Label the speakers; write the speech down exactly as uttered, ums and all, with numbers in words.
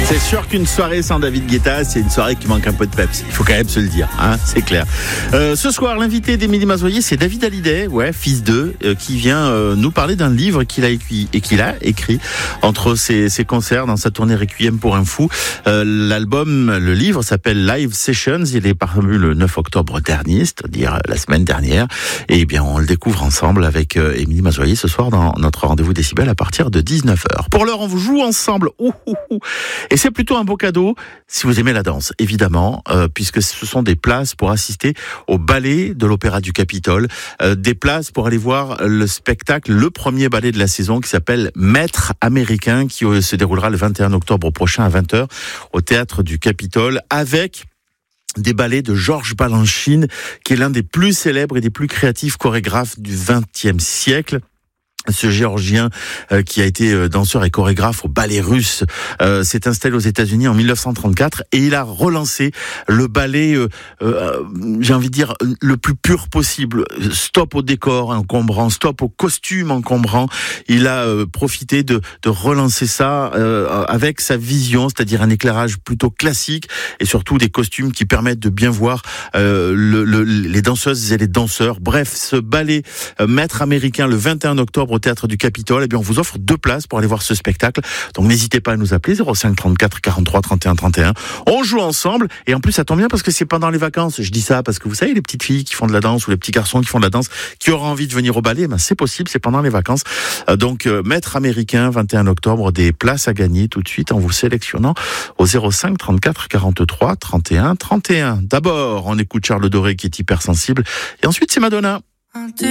Speaker 1: C'est sûr qu'une soirée sans David Guetta, c'est une soirée qui manque un peu de peps. Il faut quand même se le dire, hein, c'est clair. Euh, ce soir, l'invité d'Émilie Mazoyer, c'est David Hallyday, ouais, fils d'eux, euh, qui vient euh, nous parler d'un livre qu'il a écrit et qu'il a écrit entre ses, ses concerts dans sa tournée Requiem pour un fou. Euh, l'album, le livre s'appelle Live Sessions. Il est paru le neuf octobre dernier, c'est-à-dire la semaine dernière. Et bien, on le découvre ensemble avec euh, Émilie Mazoyer ce soir dans notre rendez-vous Décibel à partir de dix-neuf heures. Pour l'heure, on vous joue ensemble. Ouh, ouh, ouh. Et c'est plutôt un beau cadeau si vous aimez la danse, évidemment, euh, puisque ce sont des places pour assister au ballet de l'Opéra du Capitole, euh, des places pour aller voir le spectacle, le premier ballet de la saison qui s'appelle Maître américain, qui euh, se déroulera le vingt et un octobre prochain à vingt heures au Théâtre du Capitole, avec des ballets de Georges Balanchine, qui est l'un des plus célèbres et des plus créatifs chorégraphes du vingtième siècle. Ce Géorgien euh, qui a été euh, danseur et chorégraphe au ballet russe euh, s'est installé aux États-Unis en mille neuf cent trente-quatre et il a relancé le ballet, euh, euh, j'ai envie de dire, le plus pur possible. Stop au décor encombrant, stop au costume encombrant. Il a euh, profité de, de relancer ça euh, avec sa vision, c'est-à-dire un éclairage plutôt classique et surtout des costumes qui permettent de bien voir euh, le, le, les danseuses et les danseurs. Bref, ce ballet euh, Maître américain le vingt et un octobre au Théâtre du Capitole, eh bien on vous offre deux places pour aller voir ce spectacle. Donc n'hésitez pas à nous appeler zéro cinq trente-quatre quarante-trois trente et un trente et un. On joue ensemble et en plus ça tombe bien parce que c'est pendant les vacances. Je dis ça parce que vous savez, les petites filles qui font de la danse ou les petits garçons qui font de la danse qui auront envie de venir au ballet, ben c'est possible, c'est pendant les vacances. Euh, donc euh, Maître américain vingt et un octobre, des places à gagner tout de suite en vous sélectionnant au zéro cinq trente-quatre quarante-trois trente et un trente et un. D'abord, on écoute Charles Doré qui est hypersensible et ensuite c'est Madonna.